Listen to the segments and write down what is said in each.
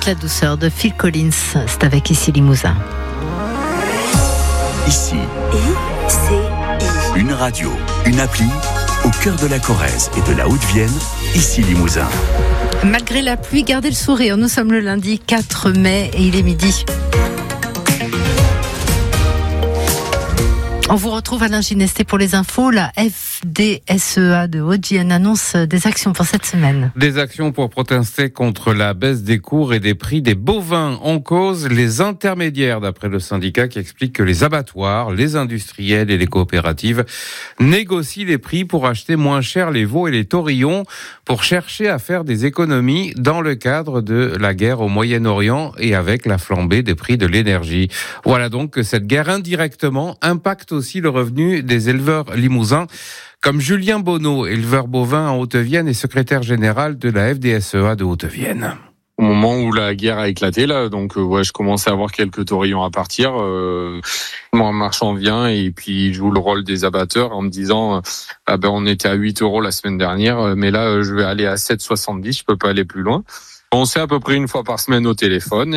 toute la douceur de Phil Collins. C'est avec Ici Limousin. Ici, une radio, une appli, au cœur de la Corrèze et de la Haute-Vienne, Ici Limousin. Malgré la pluie, gardez le sourire. Nous sommes le lundi 4 mai et il est midi. On vous retrouve Alain Ginesté pour les infos. La FDSEA de Haute-Vienne annonce des actions pour cette semaine. Des actions pour protester contre la baisse des cours et des prix des bovins. En cause, les intermédiaires, d'après le syndicat, qui explique que les abattoirs, les industriels et les coopératives négocient les prix pour acheter moins cher les veaux et les taurillons pour chercher à faire des économies dans le cadre de la guerre au Moyen-Orient et avec la flambée des prix de l'énergie. Voilà donc que cette guerre indirectement impacte aussi le revenu des éleveurs limousins, comme Julien Bonneau, éleveur bovin en Haute-Vienne et secrétaire général de la FDSEA de Haute-Vienne. Au moment où la guerre a éclaté, là, donc je commençais à avoir quelques taurillons à partir. Moi, un marchand vient et puis il joue le rôle des abatteurs en me disant on était à 8 € la semaine dernière, mais là je vais aller à 7,70, je peux pas aller plus loin. On s'est à peu près une fois par semaine au téléphone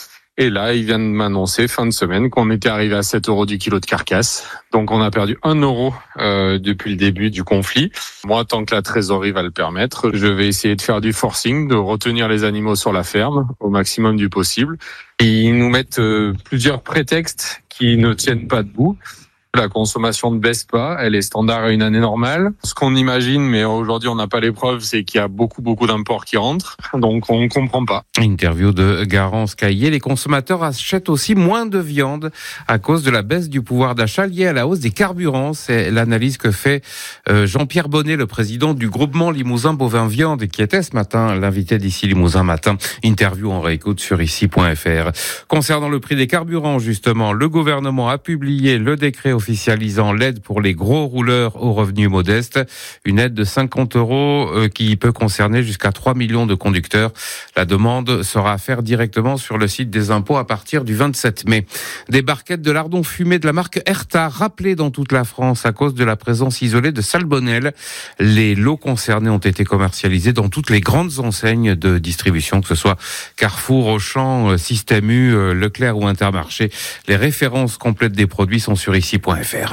et là, il vient de m'annoncer fin de semaine qu'on était arrivé à 7 € du kilo de carcasse. Donc on a perdu 1 € depuis le début du conflit. Moi, tant que la trésorerie va le permettre, je vais essayer de faire du forcing, de retenir les animaux sur la ferme au maximum du possible. Et ils nous mettent plusieurs prétextes qui ne tiennent pas debout. La consommation ne baisse pas, elle est standard à une année normale. Ce qu'on imagine, mais aujourd'hui on n'a pas les preuves, c'est qu'il y a beaucoup d'imports qui rentrent, donc on ne comprend pas. Interview de Garance Caillé. Les consommateurs achètent aussi moins de viande à cause de la baisse du pouvoir d'achat liée à la hausse des carburants. C'est l'analyse que fait Jean-Pierre Bonnet, le président du groupement Limousin Bovin Viande, qui était ce matin l'invité d'Ici Limousin Matin. Interview en réécoute sur ici.fr. Concernant le prix des carburants, justement, le gouvernement a publié le décret officialisant l'aide pour les gros rouleurs aux revenus modestes. Une aide de 50 € qui peut concerner jusqu'à 3 millions de conducteurs. La demande sera à faire directement sur le site des impôts à partir du 27 mai. Des barquettes de lardons fumés de la marque Erta rappelées dans toute la France à cause de la présence isolée de salmonelle. Les lots concernés ont été commercialisés dans toutes les grandes enseignes de distribution, que ce soit Carrefour, Auchan, Système U, Leclerc ou Intermarché. Les références complètes des produits sont sur ici.fr.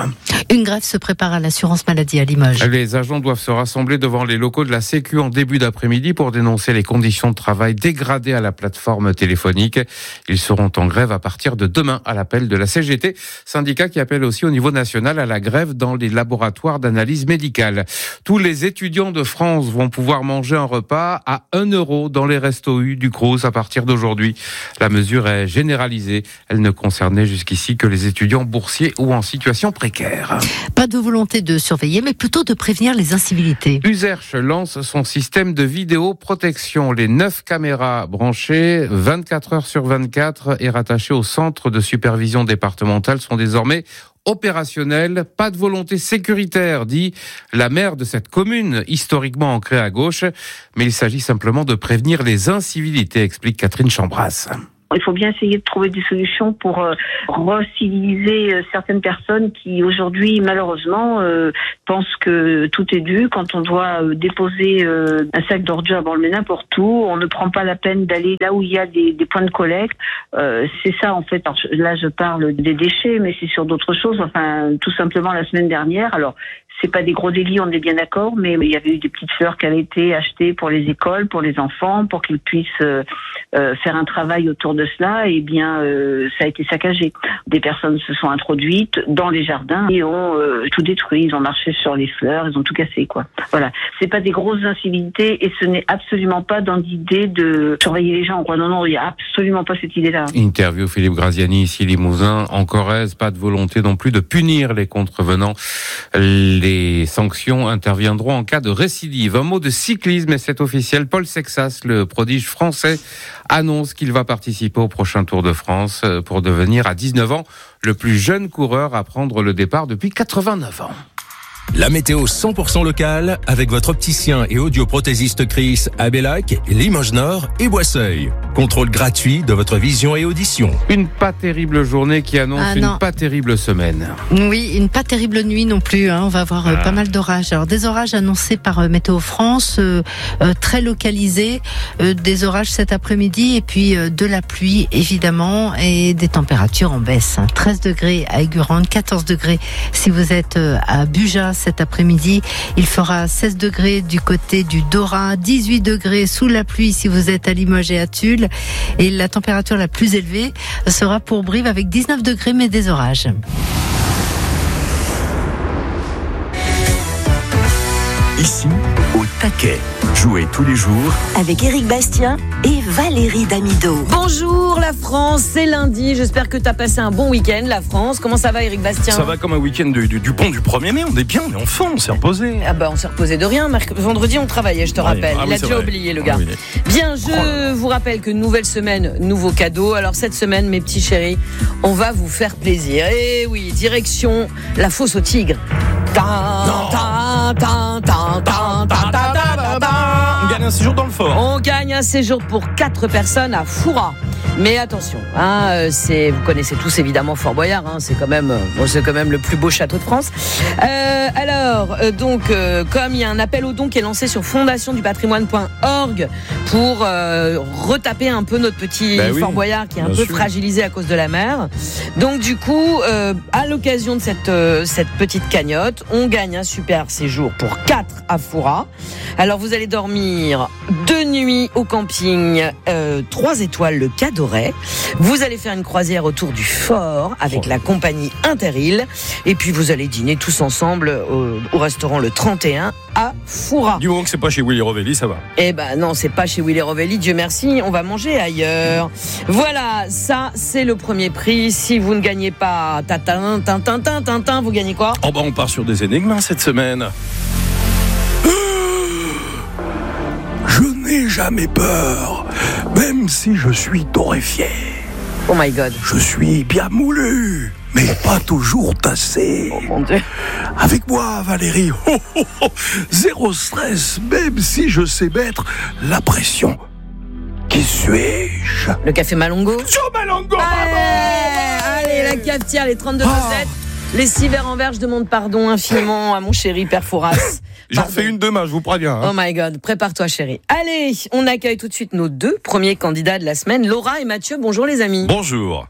Une grève se prépare à l'assurance maladie à Limoges. Les agents doivent se rassembler devant les locaux de la Sécu en début d'après-midi pour dénoncer les conditions de travail dégradées à la plateforme téléphonique. Ils seront en grève à partir de demain à l'appel de la CGT, syndicat qui appelle aussi au niveau national à la grève dans les laboratoires d'analyse médicale. Tous les étudiants de France vont pouvoir manger un repas à 1 € dans les restos U du Crous à partir d'aujourd'hui. La mesure est généralisée. Elle ne concernait jusqu'ici que les étudiants boursiers ou en situation précaire. Pas de volonté de surveiller, mais plutôt de prévenir les incivilités. Userche lance son système de vidéoprotection. Les 9 caméras branchées 24 heures sur 24 et rattachées au centre de supervision départementale sont désormais opérationnelles. Pas de volonté sécuritaire, dit la maire de cette commune historiquement ancrée à gauche. Mais il s'agit simplement de prévenir les incivilités, explique Catherine Chambras. Il faut bien essayer de trouver des solutions pour reciviliser certaines personnes qui aujourd'hui malheureusement pensent que tout est dû. Quand on doit déposer un sac d'ordures, on le met n'importe où, on ne prend pas la peine d'aller là où il y a des points de collecte. C'est ça en fait. Alors, là je parle des déchets, mais c'est sur d'autres choses. Enfin, tout simplement la semaine dernière. Alors c'est pas des gros délits, on est bien d'accord, mais il y avait eu des petites fleurs qui avaient été achetées pour les écoles, pour les enfants, pour qu'ils puissent faire un travail autour de cela. Et bien, ça a été saccagé. Des personnes se sont introduites dans les jardins et ont tout détruit. Ils ont marché sur les fleurs, ils ont tout cassé, quoi. Voilà. C'est pas des grosses incivilités et ce n'est absolument pas dans l'idée de surveiller les gens, quoi. Non, il y a absolument pas cette idée-là. Interview Philippe Graziani, ici Limousin. En Corrèze, pas de volonté non plus de punir les contrevenants. Les sanctions interviendront en cas de récidive. Un mot de cyclisme, et c'est officiel. Paul Sexas, le prodige français, annonce qu'il va participer au prochain Tour de France pour devenir à 19 ans le plus jeune coureur à prendre le départ depuis 89 ans. La météo 100% locale avec votre opticien et audioprothésiste Chris à Bellac, Limoges Nord et Boisseuil. Contrôle gratuit de votre vision et audition. Une pas terrible journée qui annonce une pas terrible semaine. Oui, une pas terrible nuit non plus. On va avoir pas mal d'orages. Alors des orages annoncés par Météo France, très localisés, des orages cet après-midi et puis de la pluie évidemment et des températures en baisse. 13 degrés à Aigurande, 14 degrés si vous êtes à Buja cet après-midi. Il fera 16 degrés du côté du Dora, 18 degrés sous la pluie si vous êtes à Limoges et à Tulle. Et la température la plus élevée sera pour Brive avec 19 degrés mais des orages. Ici, au taquet. Jouez tous les jours avec Éric Bastien et Valérie Damido. Bonjour la France, c'est lundi. J'espère que tu as passé un bon week-end, la France. Comment ça va, Éric Bastien ? Ça va comme un week-end du pont du 1er mai. On est bien, on est en forme, on s'est reposé. Ah bah on s'est reposé de rien. Vendredi on travaillait, je te rappelle. Il a déjà oublié le gars. Bien, je vous rappelle que nouvelle semaine, nouveau cadeau. Alors cette semaine, mes petits chéris, on va vous faire plaisir. Et oui, direction la fosse au tigre. On gagne un séjour dans le fort. On gagne un séjour pour 4 personnes à Foura. Mais attention, vous connaissez tous évidemment Fort Boyard, c'est quand même le plus beau château de France. Comme il y a un appel aux dons qui est lancé sur fondationdupatrimoine.org pour retaper un peu notre petit Fort Boyard qui est un peu fragilisé à cause de la mer. Donc du coup, à l'occasion de cette petite cagnotte, on gagne un super séjour pour 4 à Foura. Alors vous allez dormir 2 nuits au camping 3 étoiles le Cadoret. Vous allez faire une croisière autour du fort avec la compagnie Interil. Et puis vous allez dîner tous ensemble au restaurant le 31 à Foura. Du moment que c'est pas chez Willy Rovelli, ça va. Eh ben non, c'est pas chez Willy Rovelli, Dieu merci, on va manger ailleurs. Voilà, ça c'est le premier prix. Si vous ne gagnez pas vous gagnez quoi ? Oh bah on part sur des énigmes cette semaine. Je n'ai jamais peur, même si je suis torréfié. Oh my God. Je suis bien moulu, mais pas toujours tassé. Oh mon Dieu. Avec moi, Valérie, zéro stress, même si je sais mettre la pression. Qui suis-je ? Le café Malongo. Sur Malongo, allez, la cafetière, les 32 recettes. Les 6 verres en verre, je demande pardon infiniment à mon chéri Père Fouras. J'en refais une demain, je vous préviens. Oh my God, prépare-toi chérie. Allez, on accueille tout de suite nos 2 premiers candidats de la semaine, Laura et Mathieu. Bonjour les amis. Bonjour.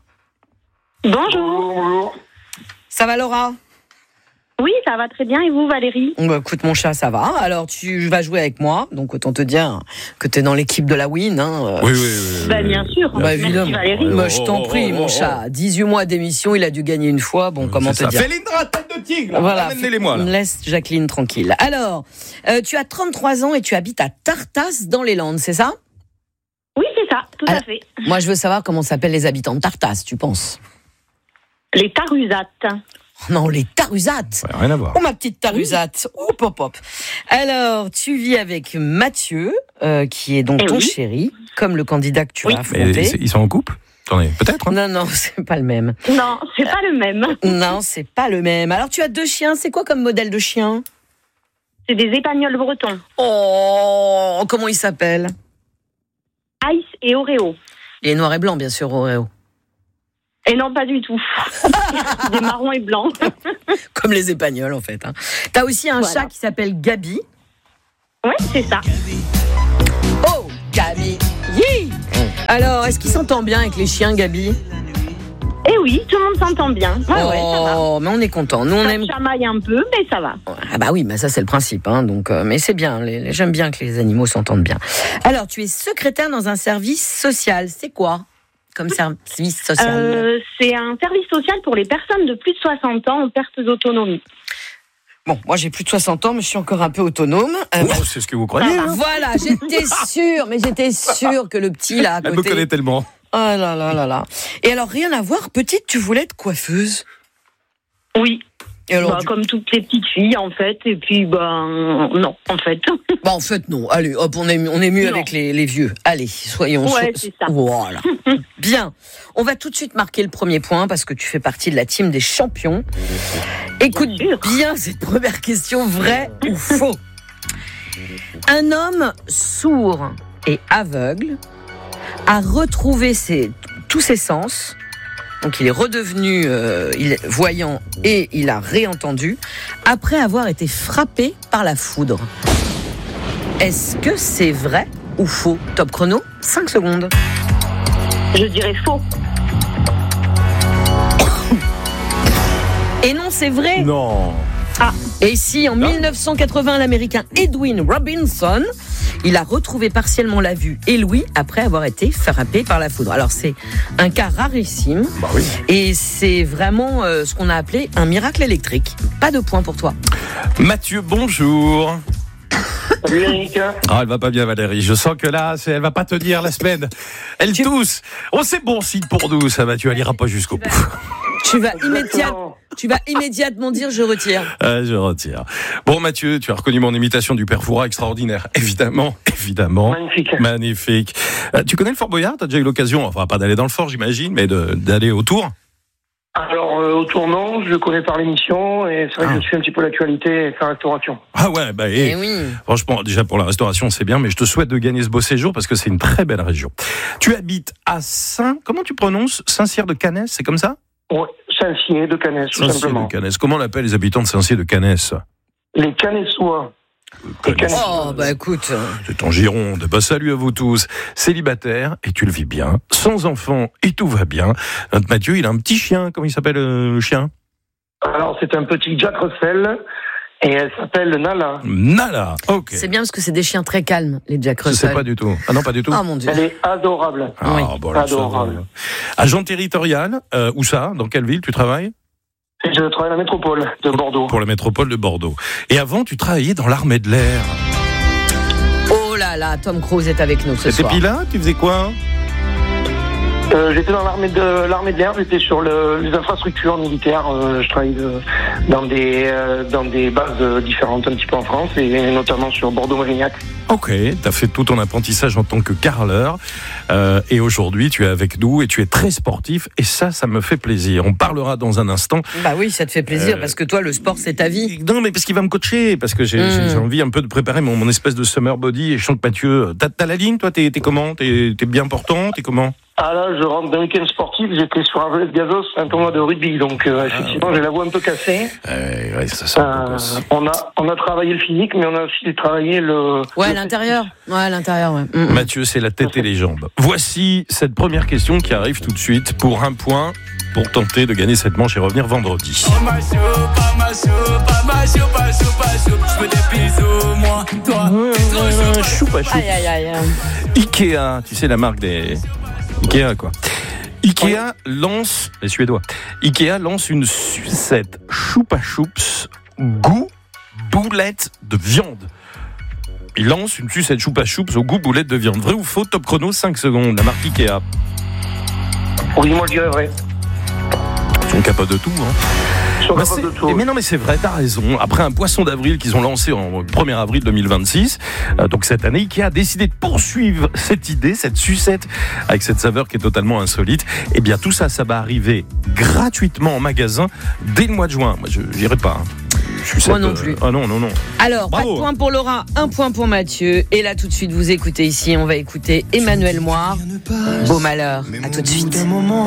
Bonjour. Ça va Laura ? Oui, ça va très bien. Et vous, Valérie ? Bah, écoute, mon chat, ça va. Alors, tu vas jouer avec moi. Donc, autant te dire que tu es dans l'équipe de la Win. Oui. Bah, bien sûr. Bah, évidemment. Merci, Valérie. Bah, je t'en prie, mon chat. 18 mois d'émission, il a dû gagner une fois. Bon, comment te dire ? Félindra, tête de tigre. Voilà. Amenez-les-moi, là. Laisse Jacqueline tranquille. Alors, tu as 33 ans et tu habites à Tartas, dans les Landes, c'est ça ? Oui, c'est ça, tout à fait. Moi, je veux savoir comment s'appellent les habitants de Tartas, tu penses ? Les Tarusates. Non, les Tarusates. Ouais, rien à voir. Oh, ma petite Tarusate. Oh, pop. Alors, tu vis avec Mathieu, qui est donc ton chéri, comme le candidat que tu as affronté. Ils sont en couple ? Attendez, peut-être. Non, c'est pas le même. Non, c'est pas le même. Non, c'est pas le même. Alors, tu as 2 chiens. C'est quoi comme modèle de chien ? C'est des épagnols bretons. Oh, comment ils s'appellent ? Ice et Oreo. Il est noir et blanc, bien sûr, Oreo. Et non, pas du tout. Des marrons et blancs. Comme les épagnols, en fait. T'as aussi un chat qui s'appelle Gabi. Ouais, c'est ça. Oh, Gabi. Yi. Alors, est-ce qu'il s'entend bien avec les chiens, Gabi ? Eh oui, tout le monde s'entend bien. Ouais, ça va. Oh, mais on est content. Nous, on aime. Ça chamaille un peu, mais ça va. Ah bah oui, mais ça c'est le principe. Donc, mais c'est bien. J'aime bien que les animaux s'entendent bien. Alors, tu es secrétaire dans un service social. C'est quoi comme service social ? C'est un service social pour les personnes de plus de 60 ans en perte d'autonomie. Bon, moi j'ai plus de 60 ans, mais je suis encore un peu autonome. C'est ce que vous croyez. Voilà, j'étais sûre que le petit là à côté. Elle me connaît tellement. Oh là là là là. Et alors, rien à voir, petite, tu voulais être coiffeuse ? Oui. Et alors, comme toutes les petites filles, en fait. Et puis, non, en fait. En fait, non. Allez, hop, on est mieux avec les vieux. Allez, soyons... Ouais, c'est ça. Voilà. Bien. On va tout de suite marquer le premier point parce que tu fais partie de la team des champions. Écoute bien cette première question, vrai ou faux ? Un homme sourd et aveugle a retrouvé tous ses sens. Donc il est redevenu voyant et il a réentendu après avoir été frappé par la foudre. Est-ce que c'est vrai ou faux? Top chrono, 5 secondes. Je dirais faux. Et non, c'est vrai. Non. Et si en 1980, l'Américain Edwin Robinson, il a retrouvé partiellement la vue et l'ouïe après avoir été frappé par la foudre. Alors c'est un cas rarissime et c'est vraiment ce qu'on a appelé un miracle électrique. Pas de point pour toi. Mathieu, bonjour. Salut Eric. Elle va pas bien Valérie, je sens que là, elle va pas tenir la semaine. Elle tousse. C'est bon signe pour nous, ça Mathieu, elle ira pas jusqu'au bout. Tu vas immédiatement dire je retire. Je retire. Bon Mathieu, tu as reconnu mon imitation du père Fouras, extraordinaire. Évidemment. Magnifique. Tu connais le Fort Boyard? T'as déjà eu l'occasion, enfin pas d'aller dans le fort j'imagine, mais d'aller autour? Alors, autour non, je le connais par l'émission, et c'est vrai que je suis un petit peu l'actualité et sa restauration. Ah ouais, oui. Franchement, déjà pour la restauration, c'est bien, mais je te souhaite de gagner ce beau séjour parce que c'est une très belle région. Tu habites à comment tu prononces? Saint-Cyr-de-Canès, c'est comme ça? Oui, Saint-Cyr de Canès, tout simplement. Saint-Cyr-de-Canès. Comment on appelle les habitants de Saint-Cyr-de-Canès? Les Canessois. Écoute. C'est en Gironde. Salut à vous tous. Célibataire, et tu le vis bien. Sans enfant, et tout va bien. Notre Mathieu, il a un petit chien. Comment il s'appelle le chien? Alors, c'est un petit Jack Russell. Et elle s'appelle Nala. Nala, ok. C'est bien parce que c'est des chiens très calmes, les Jack Russell. Je sais pas du tout. Ah non, pas du tout. Ah mon Dieu. Elle est adorable. Adorable. Agent territorial, où ça? Dans quelle ville tu travailles? Je travaille à la métropole de Bordeaux. Pour la métropole de Bordeaux. Et avant, tu travaillais dans l'armée de l'air. Oh là là, Tom Cruise est avec nous ce soir. Et puis là, tu faisais quoi? J'étais dans l'armée de l'air, j'étais sur les infrastructures militaires. Je travaille dans des bases différentes un petit peu en France et notamment sur Bordeaux-Mérignac. Ok, tu as fait tout ton apprentissage en tant que carreleur et aujourd'hui tu es avec nous et tu es très sportif et ça me fait plaisir. On parlera dans un instant. Bah oui, ça te fait plaisir parce que toi le sport c'est ta vie. Non mais parce qu'il va me coacher, parce que j'ai envie un peu de préparer mon espèce de summer body et je sens que Mathieu, t'as la ligne toi, t'es comment? T'es bien portant? T'es comment? Ah là, je rentre d'un week-end sportif, j'étais sur un gazos, un tournoi de rugby, donc effectivement j'ai la voix un peu cassée. Ouais, ça sent on a travaillé le physique, mais on a aussi travaillé l'intérieur. Ouais, l'intérieur, ouais. Mathieu, c'est la tête et les jambes. Voici cette première question qui arrive tout de suite pour un point, pour tenter de gagner cette manche et revenir vendredi. Choupa choups. Aïe. Ikea, tu sais la marque des... Ikea quoi. Ikea lance, les Suédois, Ikea lance une sucette Choupa choups goût boulette de viande. Il lance une sucette Choupa choups au goût boulette de viande. Vrai ou faux? Top chrono, 5 secondes. La marque Ikea. Oui, moi je dirais vrai. Ils sont capables de tout, Mais non, mais c'est vrai, t'as raison. Après un poisson d'avril qu'ils ont lancé en 1er avril 2026, donc cette année, Ikea a décidé de poursuivre cette idée, cette sucette, avec cette saveur qui est totalement insolite. Et bien tout ça, ça va arriver gratuitement en magasin dès le mois de juin. Moi, je n'irai pas. Moi non plus. Ah non. Alors, bravo. Pas de point pour Laura, un point pour Mathieu. Et là, tout de suite, vous écoutez ici, on va écouter Emmanuel Moir. Beau malheur. À tout de suite.